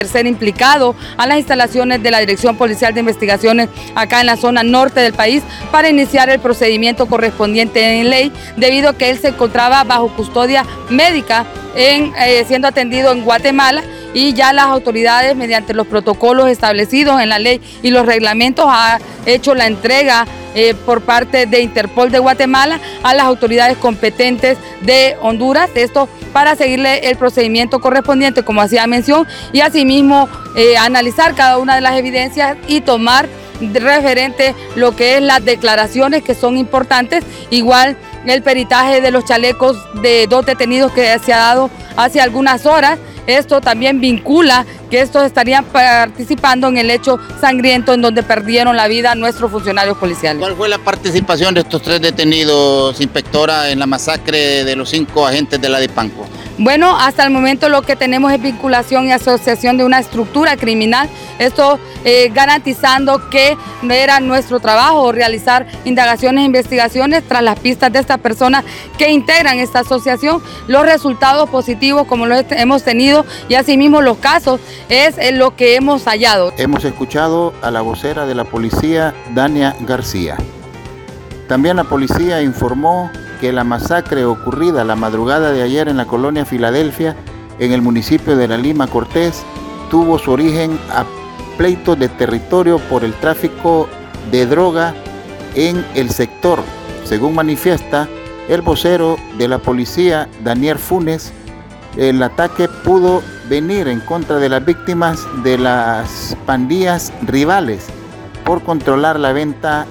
ser implicado a las instalaciones de la Dirección Policial de Investigaciones acá en la zona norte del país para iniciar el procedimiento correspondiente en ley, debido a que él se encontraba bajo custodia médica siendo atendido en Guatemala, y ya las autoridades, mediante los protocolos establecidos en la ley y los reglamentos, ha hecho la entrega por parte de Interpol de Guatemala a las autoridades competentes de Honduras, esto para seguirle el procedimiento correspondiente, como hacía mención, y asimismo analizar cada una de las evidencias y tomar referente lo que es las declaraciones, que son importantes, igual el peritaje de los chalecos de 2 detenidos que se ha dado hace algunas horas. Esto también vincula que estos estarían participando en el hecho sangriento en donde perdieron la vida nuestros funcionarios policiales. ¿Cuál fue la participación de estos 3 detenidos, inspectora, en la masacre de los 5 agentes de la DIPANCO? Bueno, hasta el momento lo que tenemos es vinculación y asociación de una estructura criminal, esto garantizando que era nuestro trabajo realizar indagaciones e investigaciones tras las pistas de estas personas que integran esta asociación. Los resultados positivos, como los hemos tenido, y asimismo los casos, es lo que hemos hallado. Hemos escuchado a la vocera de la policía, Dania García. También la policía informó que la masacre ocurrida la madrugada de ayer en la colonia Filadelfia, en el municipio de La Lima Cortés, tuvo su origen a pleitos de territorio por el tráfico de droga en el sector. Según manifiesta el vocero de la policía, Daniel Funes, el ataque pudo venir en contra de las víctimas de las pandillas rivales por controlar la venta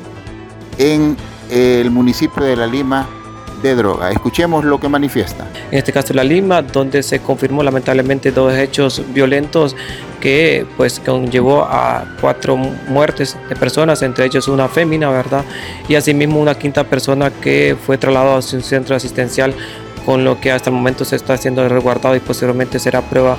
en el municipio de La Lima de droga. Escuchemos lo que manifiesta. En este caso La Lima, donde se confirmó lamentablemente 2 hechos violentos que pues conllevó a 4 muertes de personas, entre ellos una fémina, ¿verdad? Y asimismo una 5ª persona que fue trasladada a un centro asistencial, con lo que hasta el momento se está haciendo resguardado y posteriormente será prueba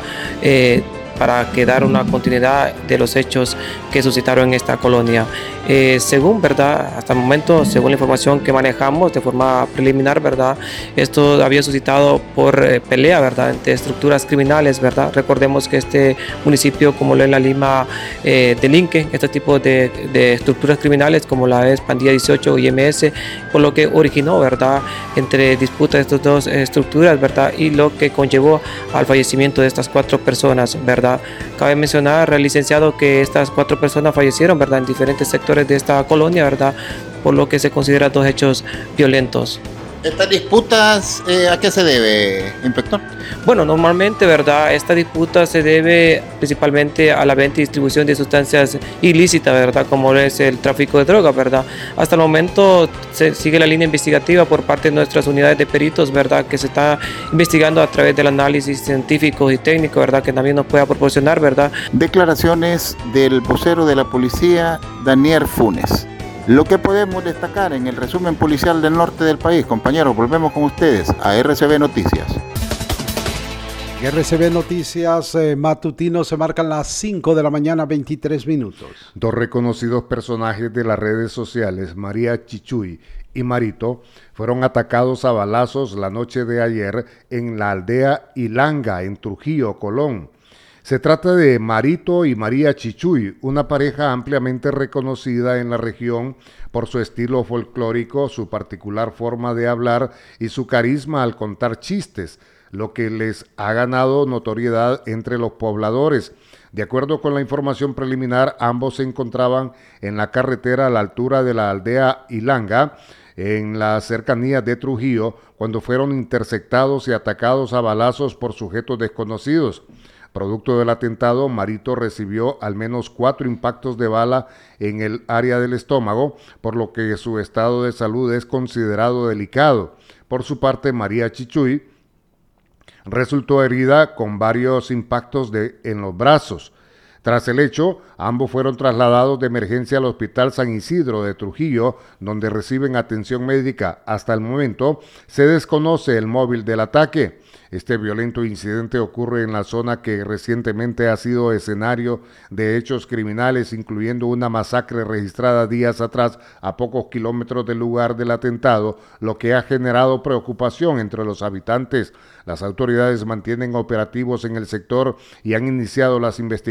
para que dar una continuidad de los hechos que suscitaron en esta colonia. Según, ¿verdad? Hasta el momento, según la información que manejamos de forma preliminar, ¿verdad? Esto había suscitado por pelea, ¿verdad? Entre estructuras criminales, ¿verdad? Recordemos que este municipio, como lo es La Lima, delinque este tipo de estructuras criminales, como la es Pandilla 18 y MS, por lo que originó, ¿verdad? Entre disputas de estas 2 estructuras, ¿verdad? Y lo que conllevó al fallecimiento de estas 4 personas, ¿verdad? Cabe mencionar, licenciado, que estas 4 personas fallecieron, ¿verdad? En diferentes sectores de esta colonia, ¿verdad? Por lo que se considera 2 hechos violentos. ¿Estas disputas a qué se debe, inspector? Bueno, normalmente, ¿verdad? Esta disputa se debe principalmente a la venta y distribución de sustancias ilícitas, ¿verdad? Como es el tráfico de drogas, ¿verdad? Hasta el momento se sigue la línea investigativa por parte de nuestras unidades de peritos, ¿verdad? Que se está investigando a través del análisis científico y técnico, ¿verdad? Que también nos pueda proporcionar, ¿verdad? Declaraciones del vocero de la policía, Daniel Funes. Lo que podemos destacar en el resumen policial del norte del país, compañeros, volvemos con ustedes a RCB Noticias. RCB Noticias matutino, se marcan las 5 de la mañana, 23 minutos. 2 reconocidos personajes de las redes sociales, María Chichuy y Marito, fueron atacados a balazos la noche de ayer en la aldea Ilanga, en Trujillo, Colón. Se trata de Marito y María Chichuy, una pareja ampliamente reconocida en la región por su estilo folclórico, su particular forma de hablar y su carisma al contar chistes, lo que les ha ganado notoriedad entre los pobladores. De acuerdo con la información preliminar, ambos se encontraban en la carretera a la altura de la aldea Ilanga, en las cercanías de Trujillo, cuando fueron interceptados y atacados a balazos por sujetos desconocidos. Producto del atentado, Marito recibió al menos 4 impactos de bala en el área del estómago, por lo que su estado de salud es considerado delicado. Por su parte, María Chichuy resultó herida con varios impactos en los brazos. Tras el hecho, ambos fueron trasladados de emergencia al Hospital San Isidro de Trujillo, donde reciben atención médica. Hasta el momento, se desconoce el móvil del ataque. Este violento incidente ocurre en la zona que recientemente ha sido escenario de hechos criminales, incluyendo una masacre registrada días atrás a pocos kilómetros del lugar del atentado, lo que ha generado preocupación entre los habitantes. Las autoridades mantienen operativos en el sector y han iniciado las investigaciones